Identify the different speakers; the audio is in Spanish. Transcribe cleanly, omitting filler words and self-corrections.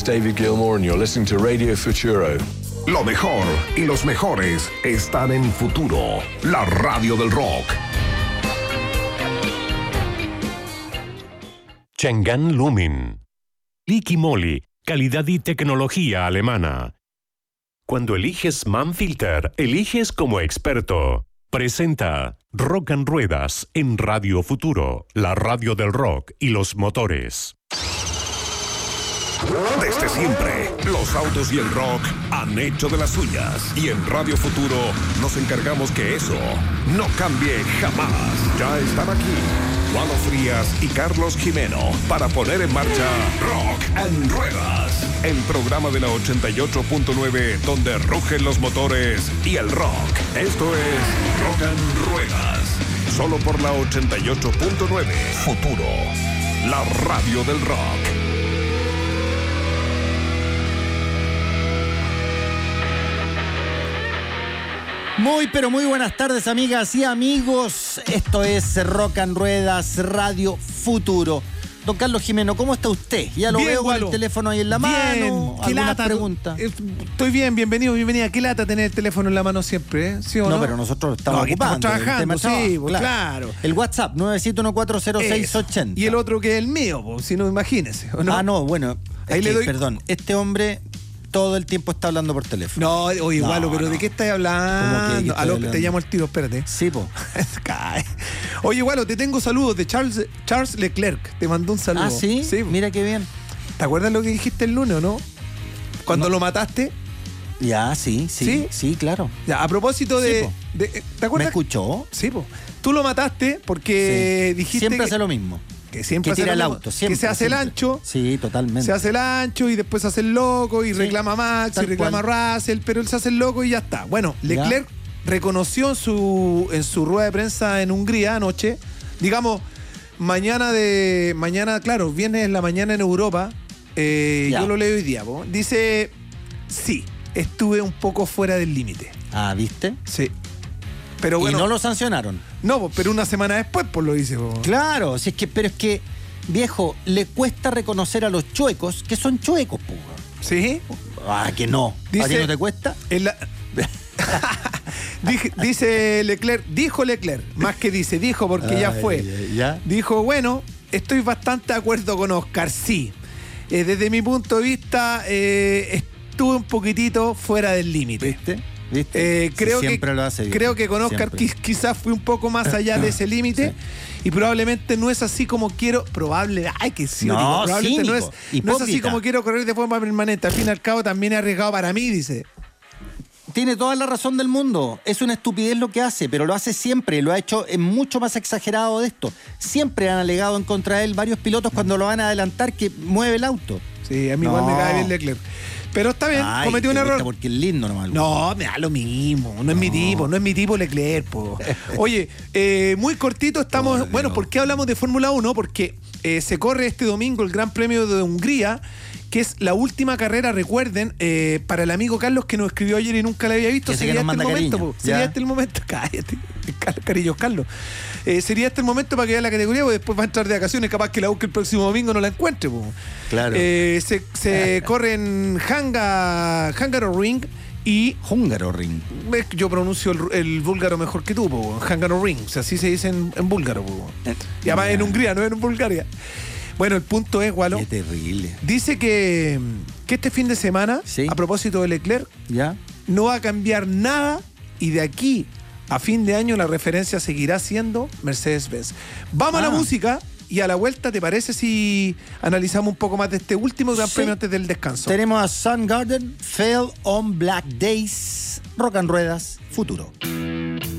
Speaker 1: David Gilmour and you're listening to Radio Futuro.
Speaker 2: Lo mejor y los mejores están en Futuro, la radio del rock.
Speaker 3: Chang'an Lumin. Liqui Moly, calidad y tecnología alemana. Cuando eliges Manfilter, eliges como experto. Presenta Rock and Ruedas en Radio Futuro, la radio del rock y los motores.
Speaker 2: Desde siempre, los autos y el rock han hecho de las suyas. Y en Radio Futuro nos encargamos que eso no cambie jamás. Ya están aquí Juano Frías y Carlos Jimeno para poner en marcha Rock and Ruedas, el programa de la 88.9 donde rugen los motores y el rock. Esto es Rock and Ruedas, solo por la 88.9 Futuro, la radio del rock.
Speaker 4: Muy, pero muy buenas tardes, amigas y amigos. Esto es Rock and Ruedas, Radio Futuro. Don Carlos Jimeno, ¿cómo está usted? Ya lo
Speaker 5: bien,
Speaker 4: veo con
Speaker 5: Gualo.
Speaker 4: El teléfono ahí en la mano.
Speaker 5: ¿Qué
Speaker 4: ¿Alguna
Speaker 5: lata?
Speaker 4: pregunta?
Speaker 5: Estoy bien, bienvenida. Qué lata tener el teléfono en la mano siempre, ¿eh? ¿Sí o no?
Speaker 4: No, pero nosotros estamos
Speaker 5: aquí
Speaker 4: ocupando.
Speaker 5: estamos trabajando,
Speaker 4: el tema de
Speaker 5: sí,
Speaker 4: trabajo,
Speaker 5: claro.
Speaker 4: El WhatsApp, 971400680.
Speaker 5: Y el otro que es el mío, pues, si no, imagínese, ¿o no?
Speaker 4: Ah, no, bueno.
Speaker 5: Ahí le doy...
Speaker 4: Perdón, este hombre todo el tiempo está hablando por teléfono.
Speaker 5: No, oye, Gualo,
Speaker 4: No,
Speaker 5: pero
Speaker 4: no.
Speaker 5: ¿de qué estás hablando?
Speaker 4: ¿Cómo que de qué estoy hablando?
Speaker 5: Te llamo al tiro, espérate.
Speaker 4: Sí, po.
Speaker 5: Cae. Oye, Gualo, te tengo saludos de Charles Leclerc. Te mandó un saludo.
Speaker 4: Ah, ¿sí?
Speaker 5: Sí.
Speaker 4: Mira qué bien.
Speaker 5: ¿Te acuerdas lo que dijiste el lunes, o no? Cuando lo mataste.
Speaker 4: Ya, sí, claro.
Speaker 5: Ya, a propósito de...
Speaker 4: Sí, po.
Speaker 5: ¿te
Speaker 4: ¿Me
Speaker 5: acuerdas?
Speaker 4: escuchó?
Speaker 5: Sí, po. Tú lo mataste porque
Speaker 4: Sí.
Speaker 5: dijiste
Speaker 4: Siempre
Speaker 5: que...
Speaker 4: hace lo mismo.
Speaker 5: Que siempre
Speaker 4: Que
Speaker 5: hace
Speaker 4: tira
Speaker 5: lo
Speaker 4: el
Speaker 5: mismo,
Speaker 4: auto, siempre.
Speaker 5: que se hace
Speaker 4: siempre.
Speaker 5: el ancho.
Speaker 4: Sí, totalmente.
Speaker 5: Se hace el ancho y después hace el loco y
Speaker 4: Sí,
Speaker 5: reclama a Max
Speaker 4: tal
Speaker 5: y reclama a Russell, pero él se hace el loco y ya está. Bueno, Leclerc reconoció en su rueda de prensa en Hungría anoche, digamos, mañana, claro, viernes en la mañana en Europa, yo lo leo hoy día, po. Dice, sí, estuve un poco fuera del límite.
Speaker 4: Ah, ¿viste?
Speaker 5: Sí. Pero bueno,
Speaker 4: y no lo sancionaron.
Speaker 5: no, pero una semana después pues lo dice. Po.
Speaker 4: Claro, si es que, pero es que, viejo, le cuesta reconocer a los chuecos que son chuecos, po.
Speaker 5: ¿Sí?
Speaker 4: Ah, que no. ¿A ti no te cuesta?
Speaker 5: En la... dice Leclerc, dijo Leclerc, más que dijo porque ya fue.
Speaker 4: Ya.
Speaker 5: Dijo, bueno, estoy bastante de acuerdo con Oscar, sí. Desde mi punto de vista, estuve un poquitito fuera del límite.
Speaker 4: ¿Viste?
Speaker 5: Creo
Speaker 4: siempre
Speaker 5: que,
Speaker 4: lo hace bien.
Speaker 5: creo que con Oscar quizás fui un poco más allá de ese límite.
Speaker 4: Sí.
Speaker 5: Y probablemente no es así como quiero. Probablemente
Speaker 4: cínico,
Speaker 5: no es así
Speaker 4: hipócrita.
Speaker 5: como quiero correr de forma permanente. Al fin y al cabo también he arriesgado para mí, dice.
Speaker 4: Tiene toda la razón del mundo. Es una estupidez lo que hace, pero lo hace siempre. Lo ha hecho en mucho más exagerado de esto. Siempre han alegado en contra de él varios pilotos cuando lo van a adelantar que mueve el auto.
Speaker 5: Sí, a mí igual me cae bien Leclerc. Pero está bien, cometió un error.
Speaker 4: Porque es lindo nomás.
Speaker 5: No, me da lo mismo. No es mi tipo Leclerc, po. Oye, muy cortito estamos.
Speaker 4: Por
Speaker 5: Bueno,
Speaker 4: Dios.
Speaker 5: ¿por qué hablamos de Fórmula 1? Porque se corre este domingo el Gran Premio de Hungría, que es la última carrera, recuerden, para el amigo Carlos que nos escribió ayer y nunca la había visto.
Speaker 4: Que sé que
Speaker 5: Sería
Speaker 4: nos
Speaker 5: este el
Speaker 4: manda
Speaker 5: momento,
Speaker 4: cariño.
Speaker 5: po. Sería
Speaker 4: Ya.
Speaker 5: este el momento. Cállate, cariños, Carlos. Sería este el momento para que vea la categoría, porque después va a entrar de vacaciones, capaz que la busque el próximo domingo no la encuentre, po.
Speaker 4: Claro.
Speaker 5: Se corre en Hungaroring y
Speaker 4: Hungaroring.
Speaker 5: yo pronuncio el búlgaro mejor que tú, po. Hungaroring, o sea, así se dice en búlgaro, po. Y además en Hungría, no en Bulgaria. Bueno, el punto es, Gualo,
Speaker 4: Qué terrible.
Speaker 5: dice que este fin de semana,
Speaker 4: Sí.
Speaker 5: a propósito de Leclerc,
Speaker 4: ¿Ya?
Speaker 5: no va a cambiar nada y de aquí a fin de año la referencia seguirá siendo Mercedes-Benz. Vamos a la música y a la vuelta, ¿te parece si analizamos un poco más de este último Gran
Speaker 4: Sí.
Speaker 5: Premio antes del descanso?
Speaker 4: Tenemos a Soundgarden, Fell on Black Days, Rock and Ruedas, Futuro.